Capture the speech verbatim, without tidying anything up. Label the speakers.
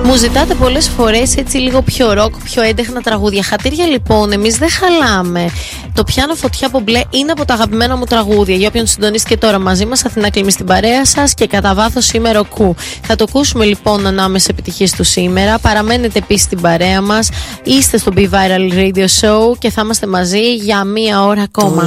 Speaker 1: Μου ζητάτε πολλές φορές έτσι λίγο πιο ροκ, πιο έντεχνα τραγούδια. Χατήρια λοιπόν, εμείς δεν χαλάμε. Το Πιάνω Φωτιά από Μπλε είναι από τα αγαπημένα μου τραγούδια. Για όποιον συντονίστηκε τώρα μαζί μας, Αθηνά Κλίμη στην παρέα σας και κατά βάθος σήμερα Κου. Θα το ακούσουμε λοιπόν ανάμεσα επιτυχίες του σήμερα. Παραμένετε επίσης στην παρέα μας. Είστε στο Be Viral Radio Show και θα είμαστε μαζί για μία ώρα ακόμα.